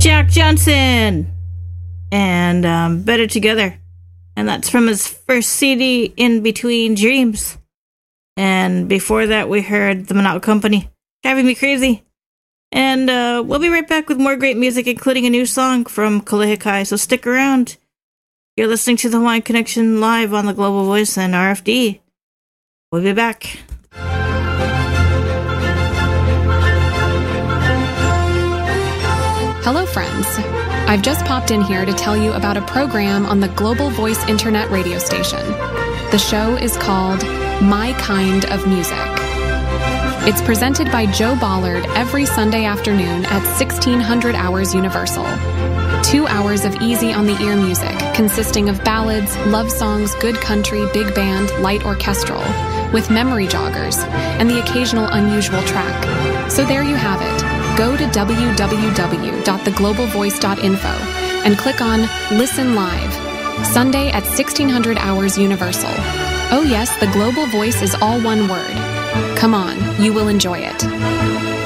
Jack Johnson and Better Together. And that's from his first CD, In Between Dreams. And before that, we heard The Monotone Company, Driving Me Crazy. And we'll be right back with more great music, including a new song from Kalehikai, so stick around. You're listening to the Hawaiian Connection live on the Global Voice and RFD. We'll be back. Hello, friends. I've just popped in here to tell you about a program on the Global Voice Internet radio station. The show is called My Kind of Music. It's presented by Joe Ballard every Sunday afternoon at 1600 hours Universal. 2 hours of easy on-the-ear music consisting of ballads, love songs, good country, big band, light orchestral, with memory joggers, and the occasional unusual track. So there you have it. Go to www.theglobalvoice.info and click on Listen Live, Sunday at 1600 hours Universal. Oh yes, the Global Voice is all one word. Come on, you will enjoy it.